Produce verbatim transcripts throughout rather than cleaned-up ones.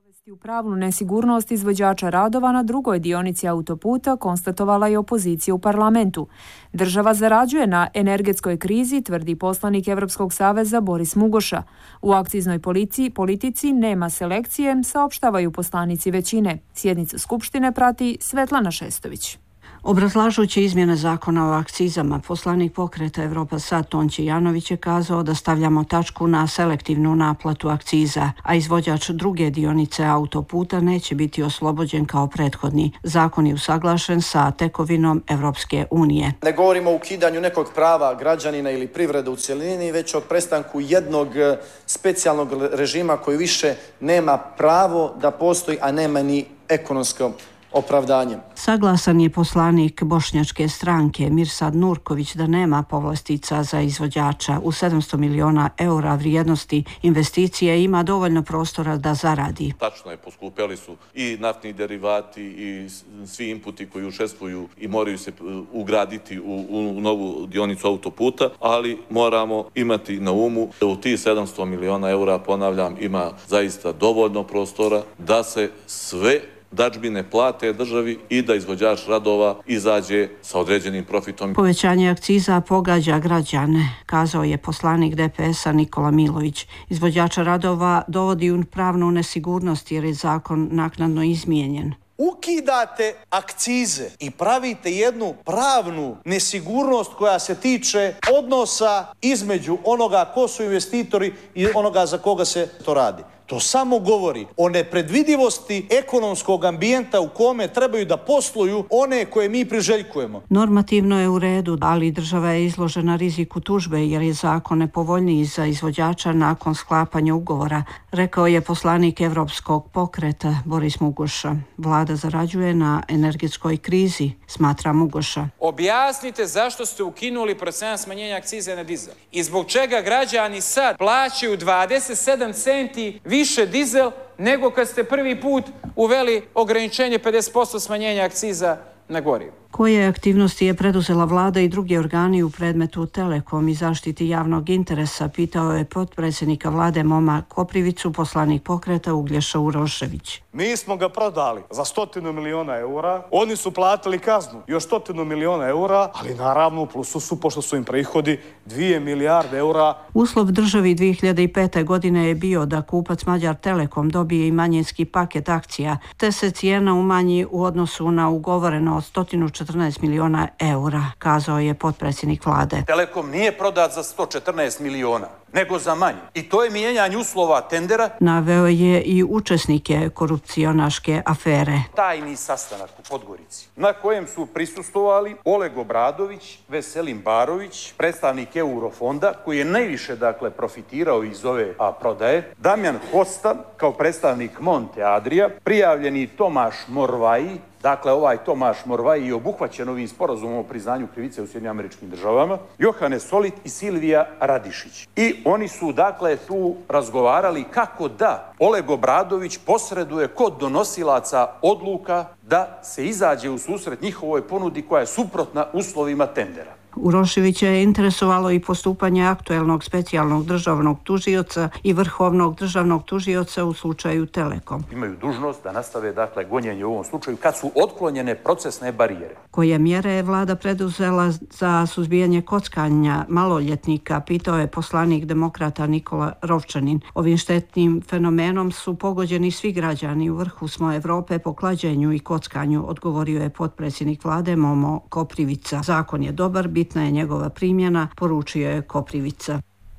U pravnu nesigurnost izvođača radova na drugoj dionici autoputa konstatovala je opozicija u parlamentu. Država zarađuje na energetskoj krizi, tvrdi poslanik Evropskog saveza Boris Mugoša. U akciznoj policiji, politici nema selekcije, saopštavaju poslanici većine. Sjednicu Skupštine prati Svetlana Šestović. Obrazlažući izmjene zakona o akcizama, poslanik Pokreta Evropa Sad Tonči Janović je kazao da stavljamo tačku na selektivnu naplatu akciza, a izvođač druge dionice autoputa neće biti oslobođen kao prethodni. Zakon je usaglašen sa tekovinom Evropske unije. Ne govorimo o ukidanju nekog prava građanina ili privrede u cjelini, već o prestanku jednog specijalnog režima koji više nema pravo da postoji, a nema ni ekonomsko opravdanje. Saglasan je poslanik bošnjačke stranke Mirsad Nurković da nema povlastica za izvođača. U sedamsto miliona eura vrijednosti investicije ima dovoljno prostora da zaradi. Tačno je, poskupeli su i naftni derivati i svi inputi koji učestvuju i moraju se ugraditi u, u novu dionicu autoputa, ali moramo imati na umu da u tih sedamsto miliona eura, ponavljam, ima zaista dovoljno prostora da se sve dadžbine plate državi i da izvođač radova izađe sa određenim profitom. Povećanje akciza pogađa građane, kazao je poslanik D P S-a Nikola Milović. Izvođača radova dovodi u pravnu nesigurnost jer je zakon naknadno izmijenjen. Ukidate akcize i pravite jednu pravnu nesigurnost koja se tiče odnosa između onoga ko su investitori i onoga za koga se to radi. To samo govori o nepredvidivosti ekonomskog ambijenta u kome trebaju da posluju one koje mi priželjkujemo. Normativno je u redu, ali država je izložena riziku tužbe jer je zakon nepovoljniji za izvođača nakon sklapanja ugovora, rekao je poslanik Evropskog pokreta Boris Mugoša. Vlada zarađuje na energetskoj krizi, smatra Mugoša. Objasnite zašto ste ukinuli procenat smanjenja akcize na dizel i zbog čega građani sad plaćaju dvadeset sedam centi više dizel nego kad ste prvi put uveli ograničenje pedeset posto smanjenja akciza na gorivo. Koje aktivnosti je preduzela vlada i drugi organi u predmetu Telekom i zaštiti javnog interesa, pitao je potpredsjednika vlade Moma Koprivicu, poslanik Pokreta Uglješa Urošević. Mi smo ga prodali za stotinu miliona eura, oni su platili kaznu još stotinu miliona eura, ali naravno u plusu su, pošto su im prihodi dvije milijarde eura. Uslov državi dvije hiljade pete. godine je bio da kupac Mađar Telekom dobije i manjinski paket akcija, te se cijena umanji u odnosu na ugovoreno od sto četrnaest miliona eura, kazao je potpredsjednik vlade. Telekom nije prodat za sto četrnaest miliona, nego za manje. I to je mijenjanje uslova tendera. Naveo je i učesnike korupcionaške afere. Tajni sastanak u Podgorici, na kojem su prisustvovali Oleg Obradović, Veselin Barović, predstavnik Eurofonda, koji je najviše dakle profitirao iz ove a, prodaje, Damjan Hosta, kao predstavnik Monte Adria, prijavljeni Tomaš Morvaji. Dakle, ovaj Tomaš Morvaj je obuhvaćen ovim sporazumom o priznanju krivice u Sjedinjenim Američkim Državama, Johane Solit i Silvija Radišić. I oni su, dakle, tu razgovarali kako da Oleg Obradović posreduje kod donosilaca odluka da se izađe u susret njihovoj ponudi koja je suprotna uslovima tendera. Uroševića je interesovalo i postupanje aktuelnog specijalnog državnog tužioca i vrhovnog državnog tužioca u slučaju Telekom. Imaju dužnost da nastave dakle gonjenje u ovom slučaju kad su otklonjene procesne barijere. Koje mjere je vlada preduzela za suzbijanje kockanja maloljetnika, pitao je poslanik demokrata Nikola Rovčanin. Ovim štetnim fenomenom su pogođeni svi građani. U vrhu smo Evrope po klađenju i kockanju, odgovorio je potpredsjednik vlade Momo Koprivica. Zakon je dobar, bitna je njegova primjena, poručio je Koprivica.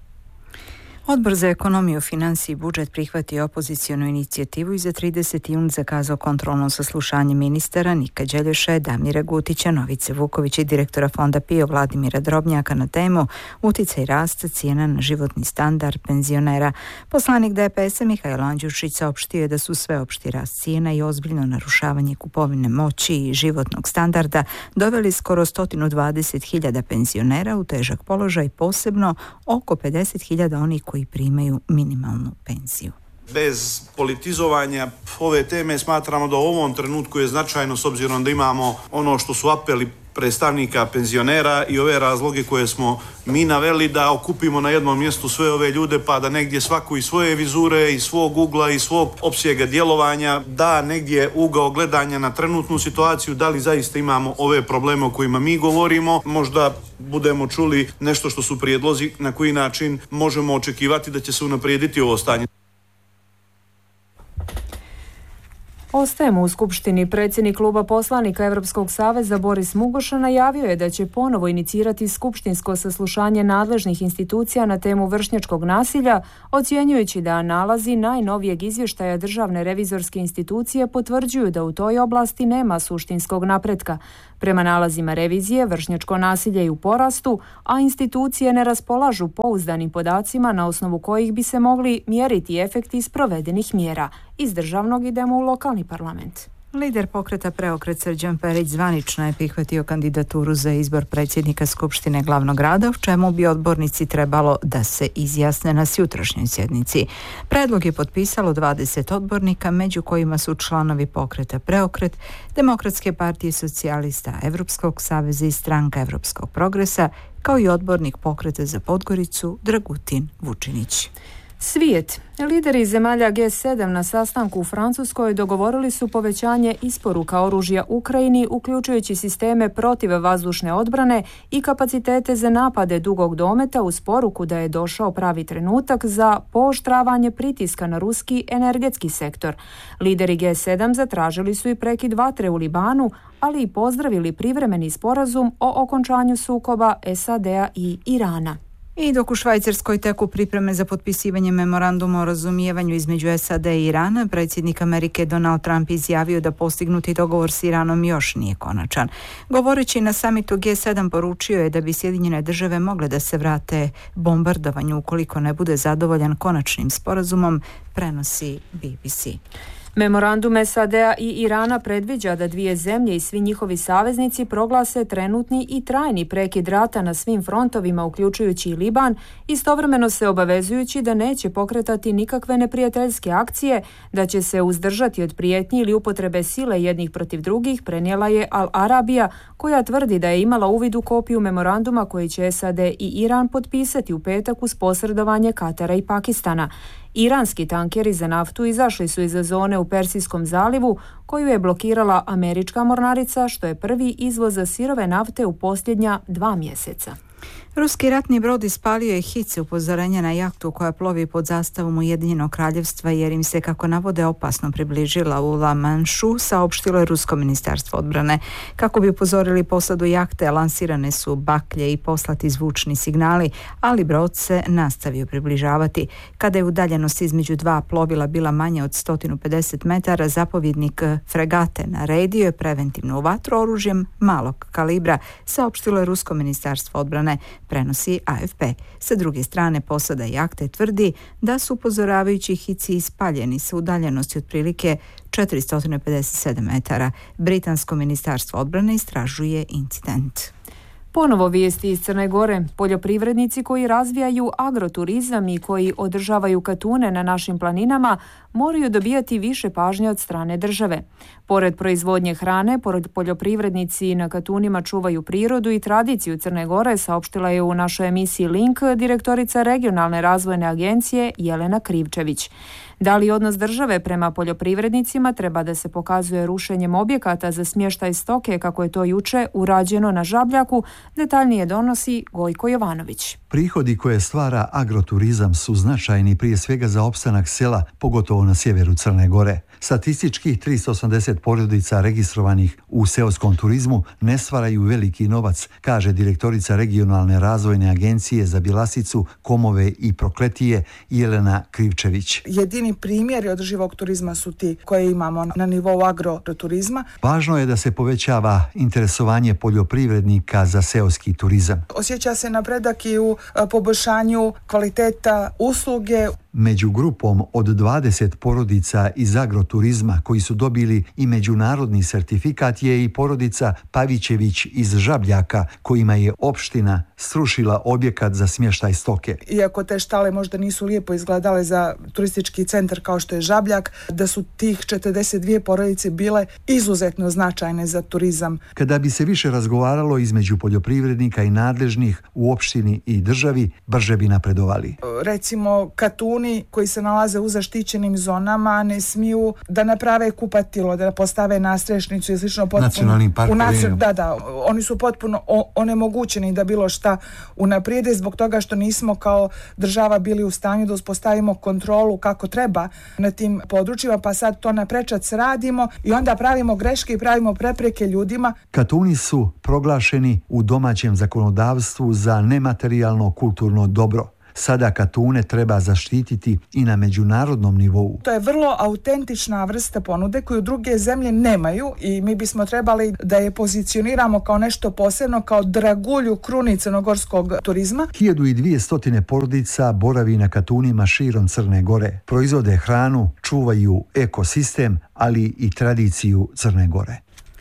Odbor za ekonomiju, financije i budžet prihvatio opozicionu inicijativu i za trideseti jun zakazao kontrolno saslušanje ministara Nika Đelješa, Damira Gutića, Novice Vuković i direktora fonda PIO Vladimira Drobnjaka na temu uticaj rasta cijena na životni standard penzionera. Poslanik D P S-a Mihajlo Andjušić saopštio je da su sveopšti rast cijena i ozbiljno narušavanje kupovine moći i životnog standarda doveli skoro sto dvadeset hiljada penzionera u težak položaj, posebno oko pedeset hiljada onih koji koji primaju minimalnu penziju. Bez politizovanja ove teme smatramo da u ovom trenutku je značajno, s obzirom da imamo ono što su apeli predstavnika penzionera i ove razloge koje smo mi naveli da okupimo na jednom mjestu sve ove ljude pa da negdje svaku iz svoje vizure, iz svog ugla, iz svog opsega djelovanja da negdje ugao gledanja na trenutnu situaciju, da li zaista imamo ove probleme o kojima mi govorimo, možda budemo čuli nešto što su prijedlozi na koji način možemo očekivati da će se unaprijediti ovo stanje. Ostajemo u Skupštini. Predsjednik kluba poslanika Europskog saveza Boris Mugoša najavio je da će ponovo inicirati skupštinsko saslušanje nadležnih institucija na temu vršnjačkog nasilja, ocjenjujući da nalazi najnovijeg izvještaja Državne revizorske institucije potvrđuju da u toj oblasti nema suštinskog napretka. Prema nalazima revizije, vršnjačko nasilje je u porastu, a institucije ne raspolažu pouzdanim podacima na osnovu kojih bi se mogli mjeriti efekti iz provedenih mjera. Iz državnog idemo u lokalni parlament. Lider pokreta Preokret Srđan Perić zvanično je prihvatio kandidaturu za izbor predsjednika Skupštine glavnog grada, u čemu bi odbornici trebalo da se izjasne na sutrašnjoj sjednici. Predlog je potpisalo dvadeset odbornika, među kojima su članovi pokreta Preokret, Demokratske partije socijalista, Evropskog saveza i Stranka Evropskog progresa, kao i odbornik pokreta za Podgoricu Dragutin Vučinić. Svijet. Lideri zemalja G sedam na sastanku u Francuskoj dogovorili su povećanje isporuka oružja Ukrajini, uključujući sisteme protivvazdušne odbrane i kapacitete za napade dugog dometa, uz poruku da je došao pravi trenutak za pooštravanje pritiska na ruski energetski sektor. Lideri G sedam zatražili su i prekid vatre u Libanu, ali i pozdravili privremeni sporazum o okončanju sukoba S A D-a i Irana. I dok u Švajcarskoj teku pripreme za potpisivanje memoranduma o razumijevanju između S A D i Irana, predsjednik Amerike Donald Trump izjavio da postignuti dogovor s Iranom još nije konačan. Govoreći na samitu G sedam poručio je da bi Sjedinjene države mogle da se vrate bombardovanju ukoliko ne bude zadovoljan konačnim sporazumom, prenosi B B C. Memorandum S A D-a i Irana predviđa da dvije zemlje i svi njihovi saveznici proglase trenutni i trajni prekid rata na svim frontovima, uključujući i Liban, istovremeno se obavezujući da neće pokretati nikakve neprijateljske akcije, da će se uzdržati od prijetnji ili upotrebe sile jednih protiv drugih, prenijela je Al Arabija, koja tvrdi da je imala uvid u kopiju memoranduma koji će S A D i Iran potpisati u petak uz posredovanje Katara i Pakistana. Iranski tankeri za naftu izašli su iz zone u Persijskom zalivu, koju je blokirala američka mornarica, što je prvi izvoz sirove nafte u posljednja dva mjeseca. Ruski ratni brod ispalio je hice upozorenja na jahtu koja plovi pod zastavom Ujedinjenog kraljevstva jer im se, kako navode, opasno približila u La Manšu, saopštilo je Rusko ministarstvo odbrane. Kako bi upozorili posadu jahte, lansirane su baklje i poslati zvučni signali, ali brod se nastavio približavati. Kada je udaljenost između dva plovila bila manja od sto pedeset metara, zapovjednik fregate naredio je preventivnu vatru oružjem malog kalibra, saopštilo je Rusko ministarstvo odbrane, prenosi A F P. Sa druge strane, posada jahte tvrdi da su upozoravajući hici ispaljeni sa udaljenosti otprilike četiristo pedeset sedam metara. Britansko ministarstvo odbrane istražuje incident. Ponovo vijesti iz Crne Gore. Poljoprivrednici koji razvijaju agroturizam i koji održavaju katune na našim planinama moraju dobijati više pažnje od strane države. Pored proizvodnje hrane, poljoprivrednici na katunima čuvaju prirodu i tradiciju Crne Gore, saopštila je u našoj emisiji Link direktorica regionalne razvojne agencije Jelena Krivčević. Da li odnos države prema poljoprivrednicima treba da se pokazuje rušenjem objekata za smještaj stoke, kako je to juče urađeno na Žabljaku, detaljnije donosi Gojko Jovanović. Prihodi koje stvara agroturizam su značajni prije svega za opstanak sela, pogotovo na sjeveru Crne Gore. Statistički tristo osamdeset porodica registrovanih u seoskom turizmu ne stvaraju veliki novac, kaže direktorica regionalne razvojne agencije za Bjelasicu, Komove i Prokletije Jelena Krivčević. Jedini primjeri održivog turizma su ti koje imamo na nivou agroturizma. Važno je da se povećava interesovanje poljoprivrednika za seoski turizam. Osjeća se napredak i u poboljšanju kvaliteta usluge. Među grupom od dvadeset porodica iz agroturizma koji su dobili i međunarodni sertifikat je i porodica Pavićević iz Žabljaka, kojima je opština srušila objekat za smještaj stoke. Iako te štale možda nisu lijepo izgledale za turistički centar kao što je Žabljak, da su tih četrdeset dvije porodice bile izuzetno značajne za turizam. Kada bi se više razgovaralo između poljoprivrednika i nadležnih u opštini i državi, brže bi napredovali. Recimo, katuni koji se nalaze u zaštićenim zonama ne smiju da naprave kupatilo, da postave nastrešnicu i slično potpuno. Nacionalnim parkovima. Da, da, oni su potpuno onemogućeni da bilo šta unaprijede zbog toga što nismo kao država bili u stanju da uspostavimo kontrolu kako treba na tim područjima, pa sad to na prečac radimo i onda pravimo greške i pravimo prepreke ljudima. Katuni su proglašeni u domaćem zakonodavstvu za nematerijalno kulturno dobro. Sada katune treba zaštititi i na međunarodnom nivou. To je vrlo autentična vrsta ponude koju druge zemlje nemaju i mi bismo trebali da je pozicioniramo kao nešto posebno, kao dragulju kruni crnogorskog turizma. hiljadu dvjesto porodica boravi na katunima širom Crne Gore. Proizvode hranu, čuvaju ekosistem, ali i tradiciju Crne Gore.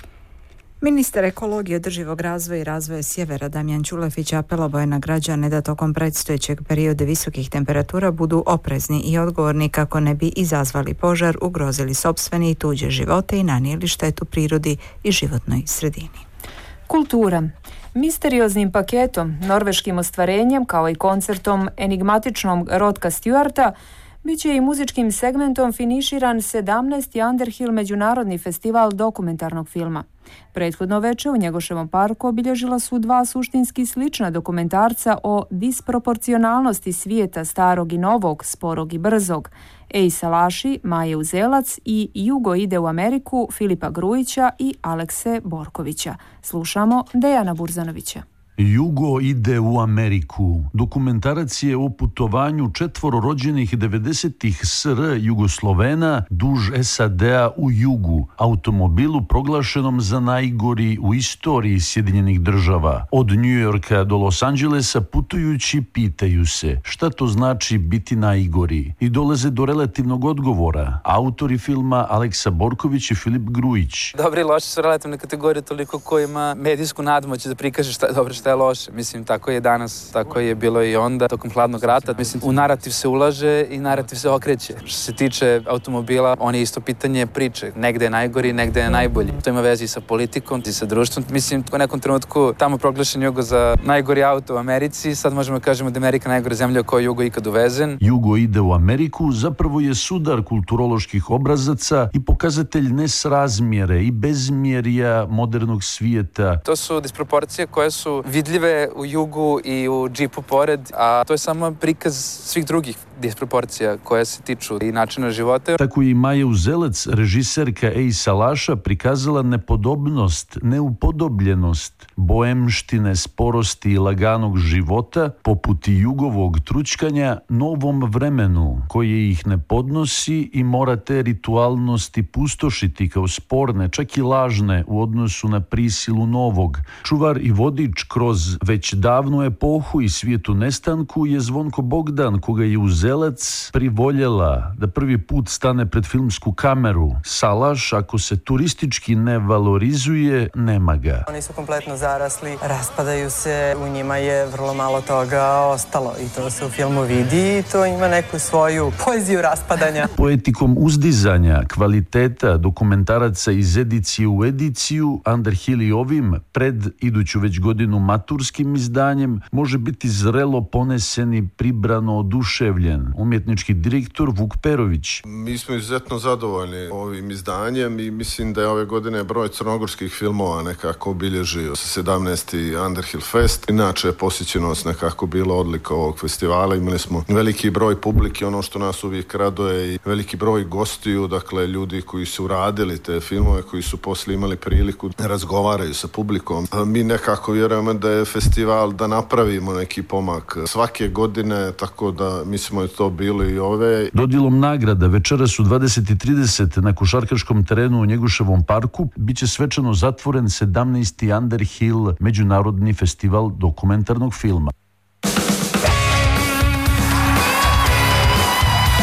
Ministar ekologije, održivog razvoja i razvoja sjevera Damjan Ćulefić apelovao je na građane da tokom predstojećeg perioda visokih temperatura budu oprezni i odgovorni kako ne bi izazvali požar, ugrozili sopstveni i tuđe živote i nanijeli štetu prirodi i životnoj sredini. Kultura. Misterioznim paketom, norveškim ostvarenjem kao i koncertom enigmatičnom Rodka Stewarta biće i muzičkim segmentom finiširan sedamnaesti Underhill međunarodni festival dokumentarnog filma. Prethodno veče u Njegoševom parku obilježila su dva suštinski slična dokumentarca o disproporcionalnosti svijeta starog i novog, sporog i brzog. Ej Salaši, Maje Uzelac i Jugo ide u Ameriku Filipa Grujića i Alekse Borkovića. Slušamo Dejana Burzanovića. Jugo ide u Ameriku. Dokumentarac je o putovanju četvororođenih devedesetih S R Jugoslovena duž S A D-a u jugu, automobilu proglašenom za najgori u istoriji Sjedinjenih država. Od Njujorka do Los Angelesa putujući pitaju se šta to znači biti najgori i dolaze do relativnog odgovora. Autori filma Aleksa Borković i Filip Grujić. Dobri i loši su relativne kategorije toliko ko ima medijsku nadmoć da prikaže šta je dobro, šta je loše. Mislim, tako je danas, tako je bilo i onda, tokom hladnog rata. Mislim, u narativ se ulaže i narativ se okreće. Što se tiče automobila, on je isto pitanje priče. Negde je najgori, negde je najbolji. To ima veze i sa politikom i sa društvom. Mislim, u nekom trenutku tamo proglašen Jugo za najgori auto u Americi. Sad možemo kažemo da je Amerika najgora zemlja u kojoj Jugo ikad uvezen. Jugo ide u Ameriku zapravo je sudar kulturoloških obrazaca i pokazatelj nesrazmjere i bezmjerja modernog svijeta. To su disproporcije koje su vidljive u jugu i u džipu pored, a to je samo prikaz svih drugih disproporcija koje se tiču i načina života. Tako je i Maja Uzelac, režiserka Ej Salaša, prikazala nepodobnost, neupodobljenost, boemštine, sporosti i laganog života, poput i jugovog tručkanja, novom vremenu, koje ih ne podnosi i mora te ritualnosti pustošiti kao sporne, čak i lažne u odnosu na prisilu novog. Čuvar i vodič kroz već davnu epohu i svijetu nestanku je Zvonko Bogdan, koga je Uzelac privoljela da prvi put stane pred filmsku kameru. Salaš, ako se turistički ne valorizuje, nema ga. Oni su kompletno zarasli, raspadaju se, u njima je vrlo malo toga ostalo i to se u filmu vidi i to ima neku svoju poeziju raspadanja. Poetikom uzdizanja kvaliteta dokumentaraca iz edicije u ediciju, Underhill i ovim pred iduću već godinu maturskim izdanjem može biti zrelo ponesen i pribrano oduševljen. Umjetnički direktor Vuk Perović. Mi smo izuzetno zadovoljni ovim izdanjem i mislim da je ove godine broj crnogorskih filmova nekako obilježio sedamnaesti Underhill Fest. Inače je posjećenost nekako bila odlika ovog festivala. Imali smo veliki broj publike, ono što nas uvijek raduje, i veliki broj gostiju, dakle ljudi koji su radili te filmove, koji su poslije imali priliku da razgovaraju sa publikom. A mi nekako vjerujemo da je festival da napravimo neki pomak svake godine, tako da mislimo da je to bilo i ove. Dodjelom nagrada večeras u dvadeset i trideset na košarkaškom terenu u Njegoševom parku biće svečano zatvoren sedamnaesti Underhill međunarodni festival dokumentarnog filma.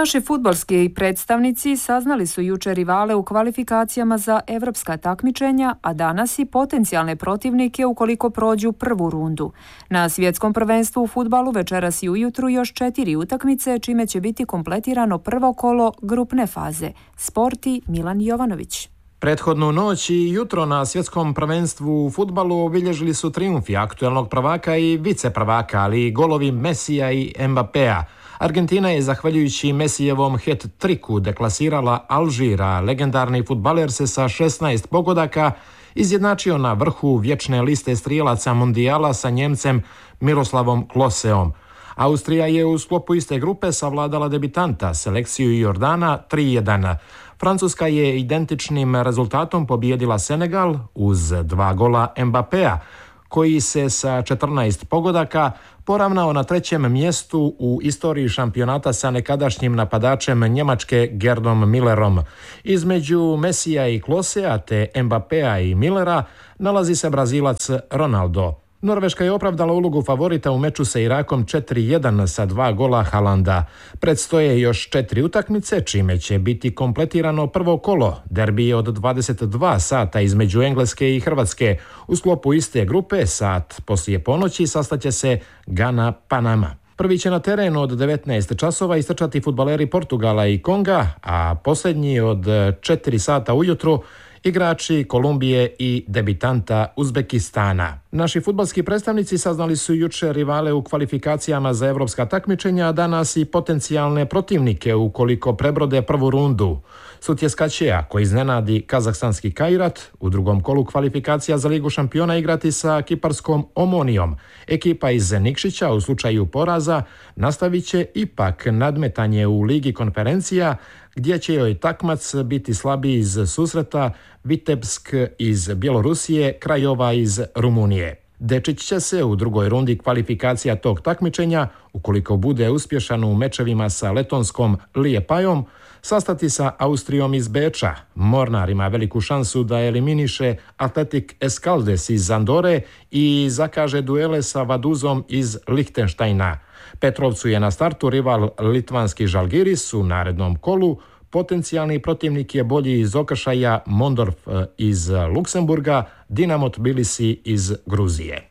Naši fudbalski predstavnici saznali su jučer rivale u kvalifikacijama za evropska takmičenja, a danas i potencijalne protivnike ukoliko prođu prvu rundu. Na svjetskom prvenstvu u fudbalu večeras i ujutru još četiri utakmice, čime će biti kompletirano prvo kolo grupne faze. Sporti Milan Jovanović. Prethodnu noć i jutro na svjetskom prvenstvu u fudbalu obilježili su trijumfi aktuelnog prvaka i viceprvaka, ali i golovi Mesija i Mbappéa. Argentina je, zahvaljujući Mesijevom hat-triku, deklasirala Alžira. Legendarni fudbaler se sa šesnaest pogodaka izjednačio na vrhu vječne liste strijelaca mondijala sa Njemcem Miroslavom Kloseom. Austrija je u sklopu iste grupe savladala debitanta, selekciju Jordana tri jedan. Francuska je identičnim rezultatom pobijedila Senegal uz dva gola Mbappéa, koji se sa četrnaest pogodaka poravnao na trećem mjestu u istoriji šampionata sa nekadašnjim napadačem Njemačke Gerdom Millerom. Između Mesija i Klosea te Mbappéa i Millera nalazi se Brazilac Ronaldo. Norveška je opravdala ulogu favorita u meču sa Irakom četiri jedan sa dva gola Haalanda. Predstoje još četiri utakmice, čime će biti kompletirano prvo kolo. Derbi je od dvadeset dva sata između Engleske i Hrvatske. U sklopu iste grupe, sat poslije ponoći, sastaće se Gana-Panama. Prvi će na terenu od devetnaest časova istrčati fudbaleri Portugala i Konga, a posljednji od četiri sata ujutru igrači Kolumbije i debitanta Uzbekistana. Naši fudbalski predstavnici saznali su jučer rivale u kvalifikacijama za evropska takmičenja, a danas i potencijalne protivnike ukoliko prebrode prvu rundu. Sutjeska će, ako iznenadi kazahstanski Kairat, u drugom kolu kvalifikacija za Ligu šampiona igrati sa kiparskom Omonijom. Ekipa iz Nikšića u slučaju poraza nastavit će ipak nadmetanje u Ligi konferencija, gdje će joj takmac biti slabiji iz susreta Vitebsk iz Bjelorusije, Krajova iz Rumunije. Dečić će se u drugoj rundi kvalifikacija tog takmičenja, ukoliko bude uspješan u mečevima sa letonskom Lijepajom, sastati sa Austrijom iz Beča. Mornar ima veliku šansu da eliminiše Atletik Escaldes iz Andore i zakaže duele sa Vaduzom iz Lihtenštajna. Petrovcu je na startu rival litvanski Žalgiris u narednom kolu. Potencijalni protivnik je bolji iz okršaja Mondorf iz Luksemburga, Dinamo Tbilisi iz Gruzije.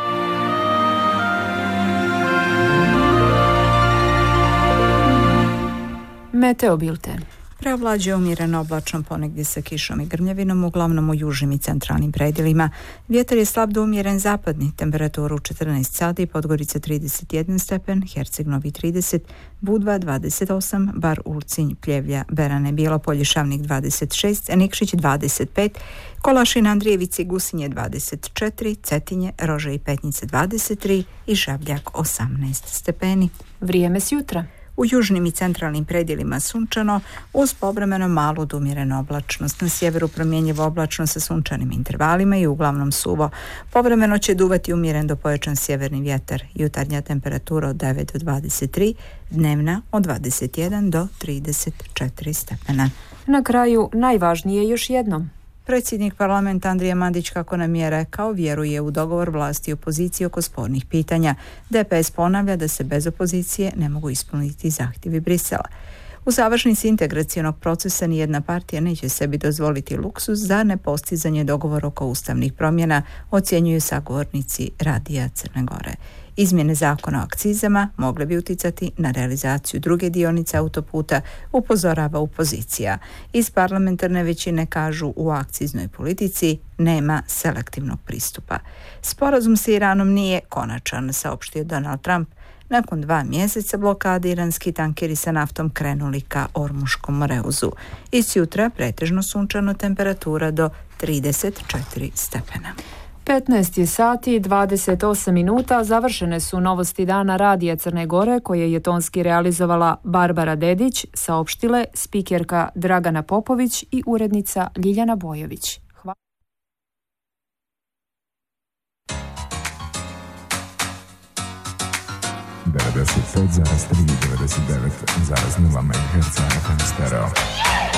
Meteo bilten. Preovlađuje umjereno oblačno, ponegdje sa kišom i grmljavinom, uglavnom u južnim i centralnim predjelima. Vjetar je slab do umjeren zapadni, temperaturu četrnaest sati, Podgorica trideset jedan stepen, Herceg Novi trideset, Budva dvadeset osam, Bar Ulcinj, Pljevlja, Berane, Bijelopolje, Šavnik dvadeset šest, Nikšić dvadeset pet, Kolašin, Andrijevici, Gusinje dvadeset četiri, Cetinje, Rože i Petnice dvadeset tri i Žabljak osamnaest stepeni. Vrijeme s jutra. U južnim i centralnim predjelima sunčano, uz povremeno malu do umjerenu oblačnost. Na sjeveru promjenjivo oblačno sa sunčanim intervalima i uglavnom suvo. Povremeno će duvati umjeren do pojačan sjeverni vjetar. Jutarnja temperatura od devet do dvadeset tri, dnevna od dvadeset jedan do trideset četiri stepena. Na kraju najvažnije još jednom. Predsjednik parlamenta Andrija Mandić, kako nam je rekao, vjeruje u dogovor vlasti i opozicije oko spornih pitanja. D P S ponavlja da se bez opozicije ne mogu ispuniti zahtjevi Brisela. U završnici integracionog procesa nijedna partija neće sebi dozvoliti luksuz za nepostizanje dogovora oko ustavnih promjena, ocjenjuju sagovornici Radija Crne Gore. Izmjene zakona o akcizama mogle bi uticati na realizaciju druge dionice autoputa, upozorava opozicija. Iz parlamentarne većine kažu, u akciznoj politici nema selektivnog pristupa. Sporazum sa Iranom nije konačan, saopštio Donald Trump. Nakon dva mjeseca blokade iranski tankeri sa naftom krenuli ka Ormuškom moreuzu. Iz jutra pretežno sunčano, temperatura do trideset četiri stepena. petnaest je sati, dvadeset osam minuta, završene su novosti dana Radija Crne Gore, koje je tonski realizovala Barbara Dedić, saopštile spikerka Dragana Popović i urednica Ljiljana Bojović. Hvala. devedeset pet zarez tri, devedeset devet zarez nula megaherca F M stereo.